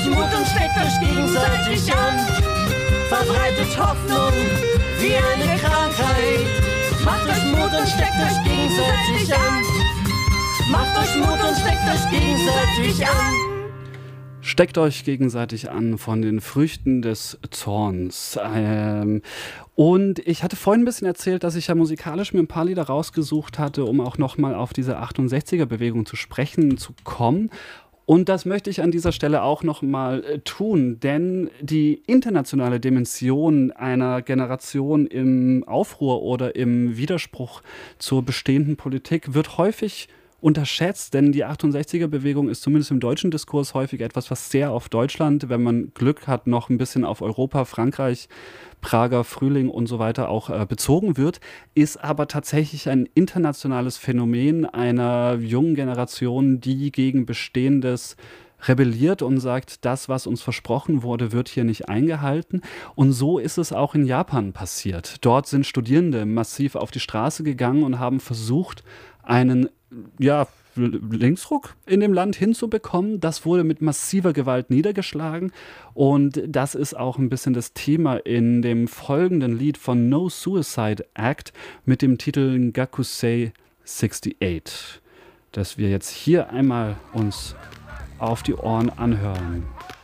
Mut und steckt euch gegenseitig an. Verbreitet Hoffnung wie eine Krankheit. Macht euch Mut und steckt euch gegenseitig an. Macht euch Mut und steckt euch gegenseitig an. Steckt euch gegenseitig an von den Früchten des Zorns. Und ich hatte vorhin ein bisschen erzählt, dass ich ja musikalisch mir ein paar Lieder rausgesucht hatte, um auch nochmal auf diese 68er-Bewegung zu sprechen zu kommen. Und das möchte ich an dieser Stelle auch nochmal tun, denn die internationale Dimension einer Generation im Aufruhr oder im Widerspruch zur bestehenden Politik wird häufig unterschätzt, denn die 68er-Bewegung ist zumindest im deutschen Diskurs häufig etwas, was sehr auf Deutschland, wenn man Glück hat, noch ein bisschen auf Europa, Frankreich, Prager Frühling und so weiter auch bezogen wird, ist aber tatsächlich ein internationales Phänomen einer jungen Generation, die gegen Bestehendes rebelliert und sagt, das, was uns versprochen wurde, wird hier nicht eingehalten. Und so ist es auch in Japan passiert. Dort sind Studierende massiv auf die Straße gegangen und haben versucht, einen Linksruck in dem Land hinzubekommen. Das wurde mit massiver Gewalt niedergeschlagen und das ist auch ein bisschen das Thema in dem folgenden Lied von No Suicide Act mit dem Titel Gakusei 68, das wir jetzt hier einmal uns auf die Ohren anhören.